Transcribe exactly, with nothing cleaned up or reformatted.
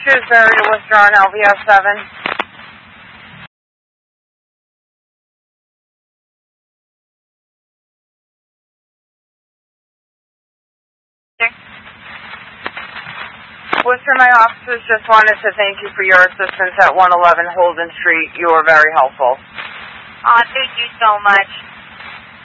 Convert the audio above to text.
Shrewsbury to Worcester on L V S seven. Worcester, my officers just wanted to thank you for your assistance at one eleven Holden Street. You were very helpful. Aw, thank you so much.